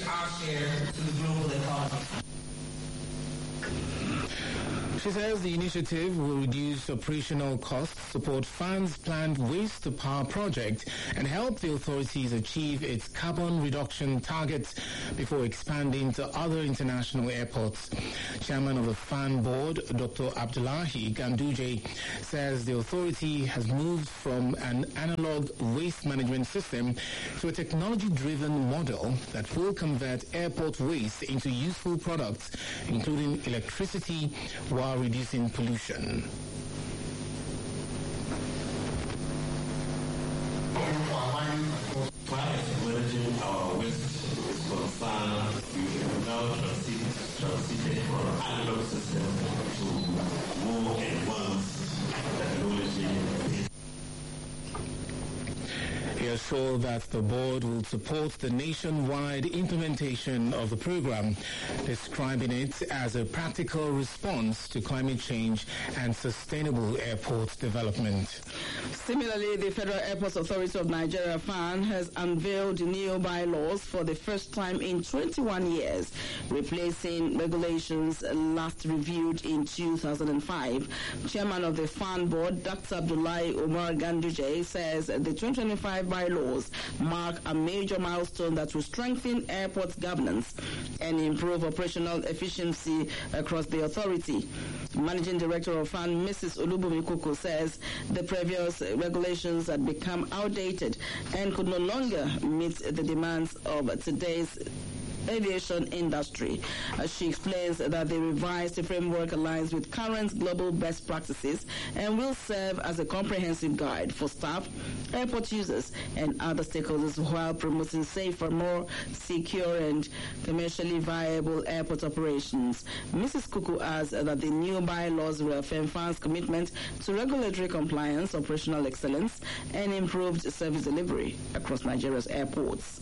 our share to the global economy. She says the initiative will reduce operational costs, support FAN's planned waste-to-power project, and help the authorities achieve its carbon reduction targets before expanding to other international airports. Chairman of the FAN board, Dr. Abdullahi Ganduje, says the authority has moved from an analog waste management system to a technology-driven model that will convert airport waste into useful products, including electricity, while reducing pollution. Managing our waste is concerned, we have now transited from an analog system to more advanced technology. He assured that the board will support the nationwide implementation of the program, describing it as a practical response to climate change and sustainable airport development. Similarly, the Federal Airports Authority of Nigeria, FAN, has unveiled new bylaws for the first time in 21 years, replacing regulations last reviewed in 2005. Chairman of the FAN board, Dr. Abdullahi Umar Ganduje, says the 2025 bylaws mark a major milestone that will strengthen airport governance and improve operational efficiency across the authority. Managing Director of FAN, Mrs. Olubumi Kuku, says the previous regulations had become outdated and could no longer meet the demands of today's aviation industry. She explains that the revised framework aligns with current global best practices and will serve as a comprehensive guide for staff, airport users, and other stakeholders while promoting safer, more secure, and commercially viable airport operations. Mrs. Kuku adds that the new bylaws reaffirm FAN's commitment to regulatory compliance, operational excellence, and improved service delivery across Nigeria's airports.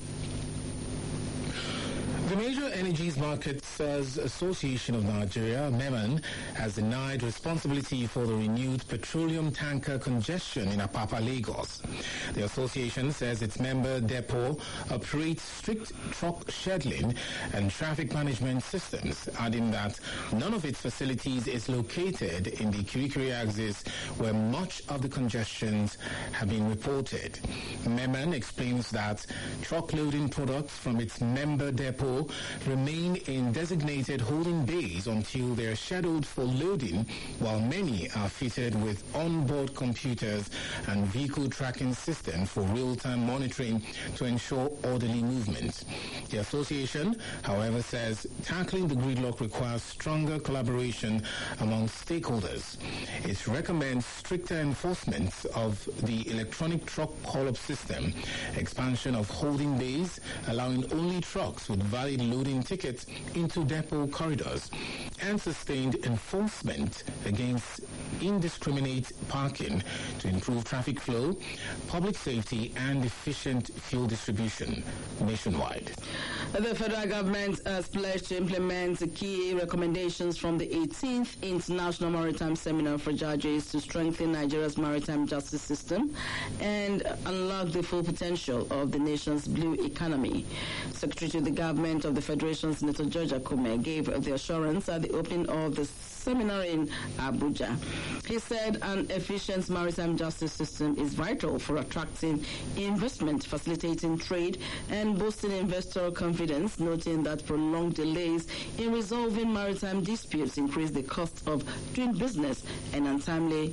The Major Energies Marketers Association of Nigeria, MEMAN, has denied responsibility for the renewed petroleum tanker congestion in Apapa, Lagos. The association says its member depot operates strict truck scheduling and traffic management systems, adding that none of its facilities is located in the Kirikiri axis where much of the congestions have been reported. MEMAN explains that truck loading products from its member depot remain in designated holding bays until they are scheduled for loading, while many are fitted with onboard computers and vehicle tracking systems for real-time monitoring to ensure orderly movement. The association, however, says tackling the gridlock requires stronger collaboration among stakeholders. It recommends stricter enforcement of the electronic truck call-up system, expansion of holding bays, allowing only trucks with valid loading tickets into depot corridors, and sustained enforcement against indiscriminate parking to improve traffic flow, public safety, and efficient fuel distribution nationwide. The federal government has pledged to implement key recommendations from the 18th International Maritime Seminar for Judges to strengthen Nigeria's maritime justice system and unlock the full potential of the nation's blue economy. Secretary to the Government of the Federation, Senator George Akume, gave the assurance at the opening of the seminar in Abuja. He said an efficient maritime justice system is vital for attracting investment, facilitating trade, and boosting investor confidence, noting that prolonged delays in resolving maritime disputes increase the cost of doing business and untimely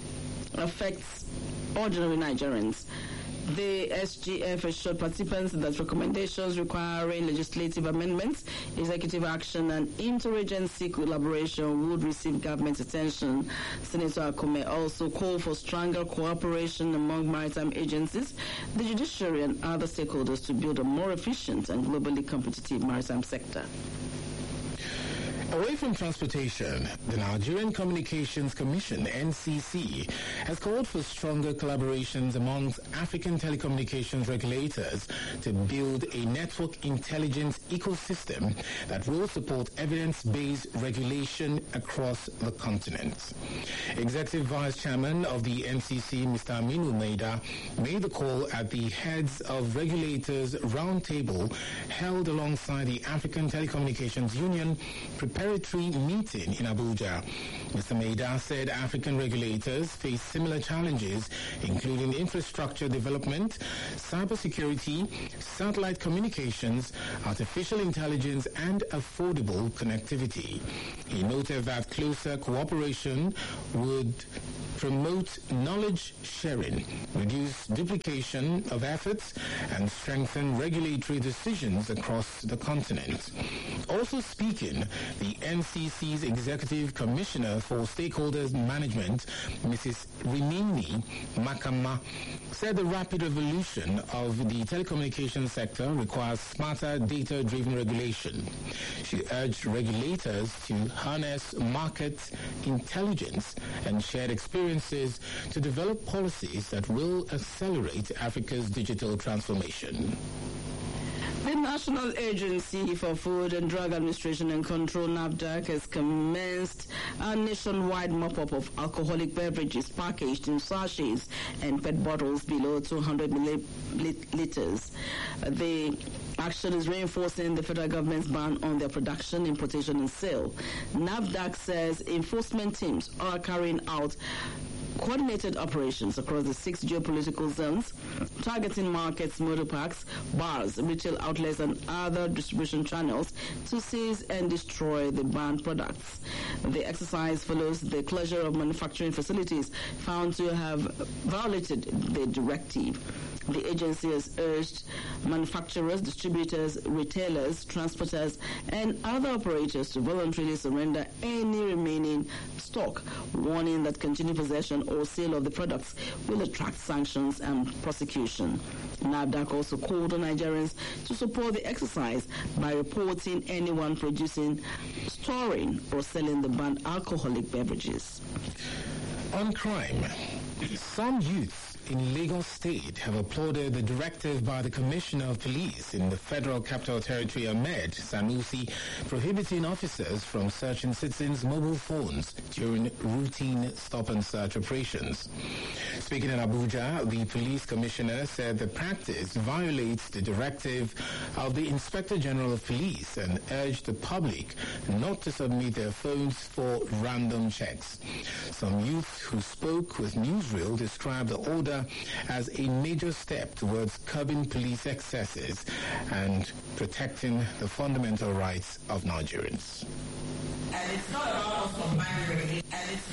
affects ordinary Nigerians. The SGF assured participants that recommendations requiring legislative amendments, executive action, and interagency collaboration would receive government attention. Senator Akume also called for stronger cooperation among maritime agencies, the judiciary, and other stakeholders to build a more efficient and globally competitive maritime sector. Away from transportation, the Nigerian Communications Commission, NCC, has called for stronger collaborations amongst African telecommunications regulators to build a network intelligence ecosystem that will support evidence-based regulation across the continent. Executive Vice Chairman of the NCC, Mr. Aminu Maida, made the call at the Heads of Regulators Roundtable held alongside the African Telecommunications Union preparatory meeting in Abuja. Mr. Maida said African regulators face similar challenges, including infrastructure development, cybersecurity, satellite communications, artificial intelligence, and affordable connectivity. He noted that closer cooperation would promote knowledge sharing, reduce duplication of efforts, and strengthen regulatory decisions across the continent. Also speaking, the NCC's Executive Commissioner for Stakeholders Management, Mrs. Rimini Makama, said the rapid evolution of the telecommunications sector requires smarter data-driven regulation. She urged regulators to harness market intelligence and shared experiences to develop policies that will accelerate Africa's digital transformation. The National Agency for Food and Drug Administration and Control, NAFDAC, has commenced a nationwide mop-up of alcoholic beverages packaged in sachets and PET bottles below 200 milliliters. The action is reinforcing the federal government's ban on their production, importation, and sale. NAFDAC says enforcement teams are carrying out coordinated operations across the 6 geopolitical zones, targeting markets, motor parks, bars, retail outlets, and other distribution channels to seize and destroy the banned products. The exercise follows the closure of manufacturing facilities found to have violated the directive. The agency has urged manufacturers, distributors, retailers, transporters, and other operators to voluntarily surrender any remaining stock, warning that continued possession or sale of the products will attract sanctions and prosecution. NAFDAC also called on Nigerians to support the exercise by reporting anyone producing, storing, or selling the banned alcoholic beverages. On crime, some youths in Lagos State have applauded the directive by the Commissioner of Police in the Federal Capital Territory, Ahmed Sanusi, prohibiting officers from searching citizens' mobile phones during routine stop-and-search operations. Speaking in Abuja, the Police Commissioner said the practice violates the directive of the Inspector General of Police and urged the public not to submit their phones for random checks. Some youth who spoke with Newsreel described the order as a major step towards curbing police excesses and protecting the fundamental rights of Nigerians. And it's not about us combining regulation.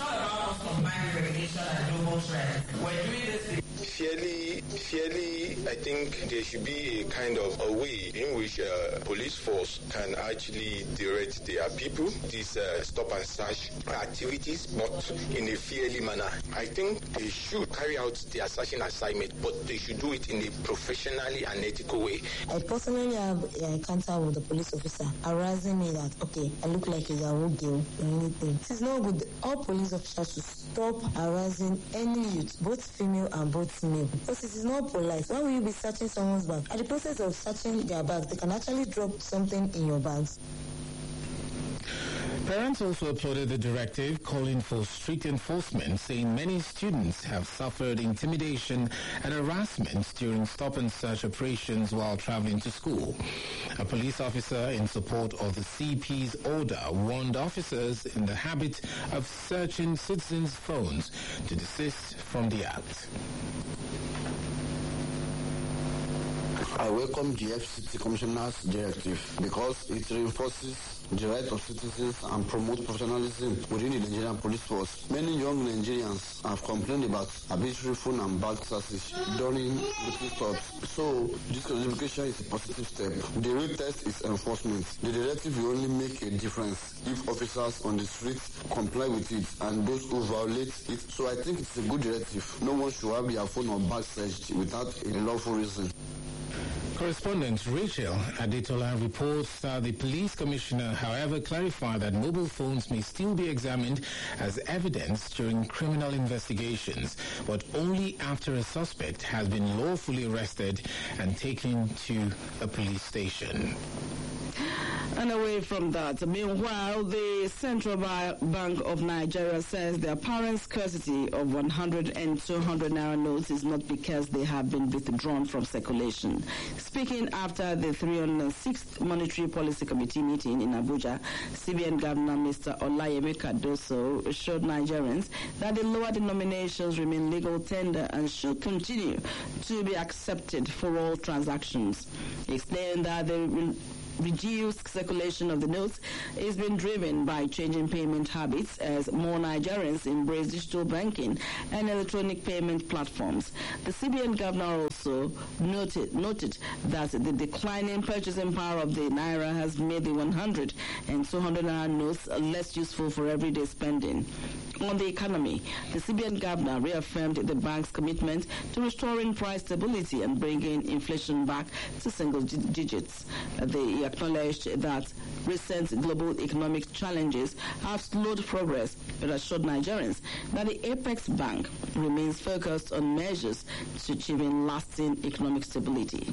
And global trends. We're doing this. Fairly, I think there should be a kind of a way in which police force can actually direct their people, these stop and search activities, but in a fairly manner. I think they should carry out their searching assignment, but they should do it in a professionally and ethical way. I personally have an encounter with a police officer harassing me that, okay, I look like a Yahoo girl or anything. It is not good. All police officers should stop harassing any youth, both female and both male, because it is not polite. Why will you be searching someone's bag? At the process of searching their bags, they can actually drop something in your bags. Parents also applauded the directive, calling for strict enforcement, saying many students have suffered intimidation and harassment during stop-and-search operations while traveling to school. A police officer in support of the CP's order warned officers in the habit of searching citizens' phones to desist from the act. I welcome the FCT Commissioner's directive because it reinforces the right of citizens and promotes professionalism within the Nigerian police force. Many young Nigerians have complained about arbitrary phone and bag searches during routine stops. So this clarification is a positive step. The real test is enforcement. The directive will only make a difference if officers on the streets comply with it and those who violate it. So I think it's a good directive. No one should have their phone or bag searched without a lawful reason. Correspondent Rachel Adetola reports that the police commissioner, however, clarified that mobile phones may still be examined as evidence during criminal investigations, but only after a suspect has been lawfully arrested and taken to a police station. And away from that, meanwhile, the Central Bank of Nigeria says the apparent scarcity of 100 and 200 naira notes is not because they have been withdrawn from circulation. Speaking after the 306th Monetary Policy Committee meeting in Abuja, CBN Governor Mr. Olayemi Cardoso assured Nigerians that the lower denominations remain legal tender and should continue to be accepted for all transactions. He explained that the reduced circulation of the notes is being driven by changing payment habits as more Nigerians embrace digital banking and electronic payment platforms. The CBN governor also noted that the declining purchasing power of the naira has made the 100 and 200 naira notes less useful for everyday spending. On the economy, the CBN governor reaffirmed the bank's commitment to restoring price stability and bringing inflation back to single digits. They acknowledged that recent global economic challenges have slowed progress, but assured Nigerians that the Apex Bank remains focused on measures to achieving lasting economic stability.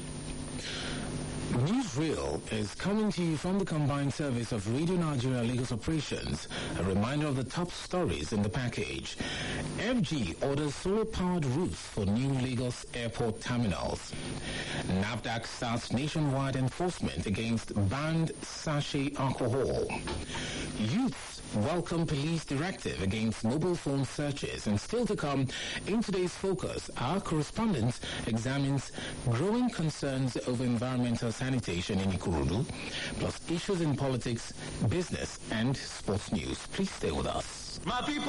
Newsreel is coming to you from the combined service of Radio Nigeria Lagos Operations. A reminder of the top stories in the package. FG orders solar-powered roofs for new Lagos airport terminals. NAFDAC starts nationwide enforcement against banned sachet alcohol. Youths welcome police directive against mobile phone searches. And still to come, in today's focus, our correspondent examines growing concerns over environmental sanitation in Ikorodu, plus issues in politics, business, and sports news. Please stay with us. My people.